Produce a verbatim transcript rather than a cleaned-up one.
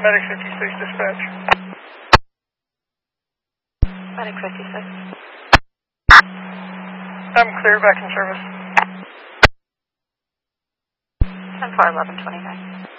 Medic fifty-six dispatch. Medic fifty-six. I'm clear, back in service. ten four eleven twenty-nine.